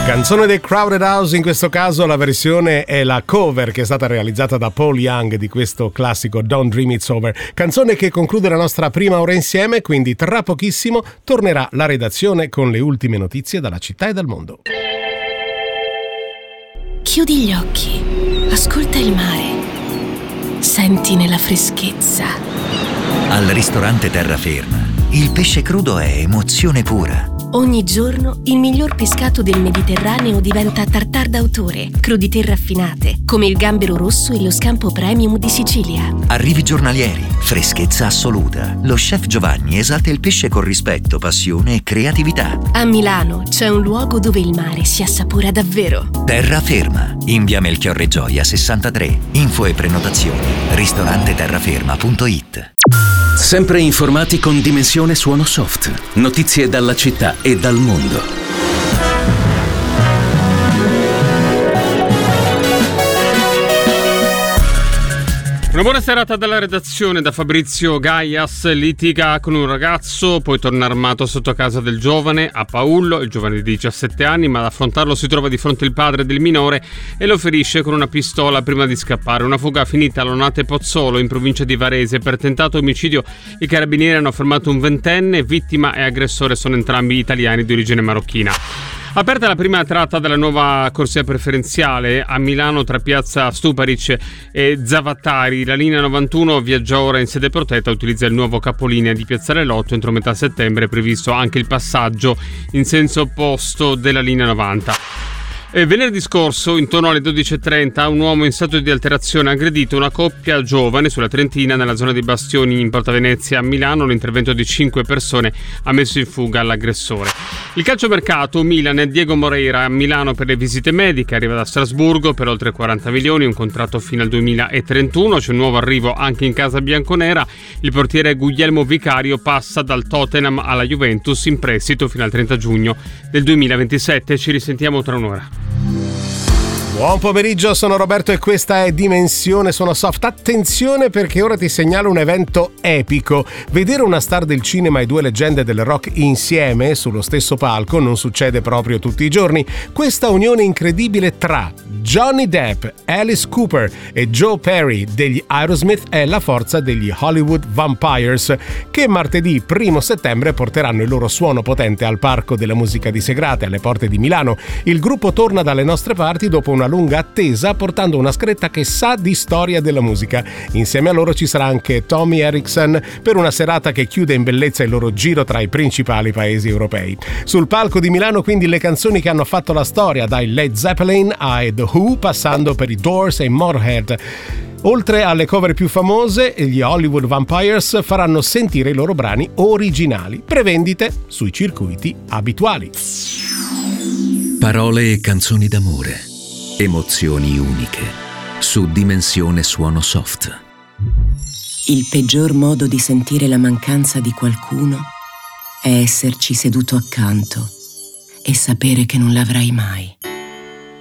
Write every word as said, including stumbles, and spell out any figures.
Canzone dei Crowded House, in questo caso la versione è la cover che è stata realizzata da Paul Young di questo classico Don't Dream It's Over. Canzone che conclude la nostra prima ora insieme, quindi tra pochissimo tornerà la redazione con le ultime notizie dalla città e dal mondo. Chiudi gli occhi, ascolta il mare, senti nella freschezza. Al ristorante Terraferma, il pesce crudo è emozione pura. Ogni giorno il miglior pescato del Mediterraneo diventa tartar d'autore, crudité raffinate, come il gambero rosso e lo scampo premium di Sicilia. Arrivi giornalieri, freschezza assoluta. Lo chef Giovanni esalta il pesce con rispetto, passione e creatività. A Milano c'è un luogo dove il mare si assapora davvero. Terraferma, in via Melchiorre Gioia sessantatré. Info e prenotazioni ristorante terraferma punto it. Sempre informati con Dimensione Suono Soft. Notizie dalla città e dal mondo. Una buona serata dalla redazione da Fabrizio Gaias. Litiga con un ragazzo, poi torna armato sotto casa del giovane a Paullo, il giovane di diciassette anni, ma ad affrontarlo si trova di fronte il padre del minore e lo ferisce con una pistola prima di scappare. Una fuga finita a Lonate Pozzolo in provincia di Varese. Per tentato omicidio i carabinieri hanno fermato un ventenne, vittima e aggressore sono entrambi italiani di origine marocchina. Aperta la prima tratta della nuova corsia preferenziale a Milano tra piazza Stuparic e Zavattari. La linea novantuno viaggia ora in sede protetta, utilizza il nuovo capolinea di piazzale Lotto. Entro metà settembre è previsto anche il passaggio in senso opposto della linea novanta. E venerdì scorso, intorno alle dodici e trenta, un uomo in stato di alterazione ha aggredito una coppia giovane sulla Trentina nella zona dei Bastioni in Porta Venezia a Milano. L'intervento di cinque persone ha messo in fuga l'aggressore. Il calciomercato, Milan e Diego Moreira a Milano per le visite mediche, arriva da Strasburgo per oltre quaranta milioni, un contratto fino al duemilatrentuno. C'è un nuovo arrivo anche in casa bianconera. Il portiere Guglielmo Vicario passa dal Tottenham alla Juventus in prestito fino al trenta giugno del duemilaventisette. Ci risentiamo tra un'ora. Buon pomeriggio, sono Roberto e questa è Dimensione Suono Soft. Attenzione perché ora ti segnalo un evento epico. Vedere una star del cinema e due leggende del rock insieme sullo stesso palco non succede proprio tutti i giorni. Questa unione incredibile tra Johnny Depp, Alice Cooper e Joe Perry degli Aerosmith è la forza degli Hollywood Vampires, che martedì primo settembre porteranno il loro suono potente al Parco della Musica di Segrate alle porte di Milano. Il gruppo torna dalle nostre parti dopo una lunga attesa, portando una scaletta che sa di storia della musica. Insieme a loro ci sarà anche Tommy Erickson per una serata che chiude in bellezza il loro giro tra i principali paesi europei. Sul palco di Milano quindi le canzoni che hanno fatto la storia, dai Led Zeppelin ai The Who, passando per i Doors e Motorhead. Oltre alle cover più famose, gli Hollywood Vampires faranno sentire i loro brani originali. Prevendite sui circuiti abituali. Parole e canzoni d'amore. Emozioni uniche. Su Dimensione Suono Soft. Il peggior modo di sentire la mancanza di qualcuno è esserci seduto accanto e sapere che non l'avrai mai.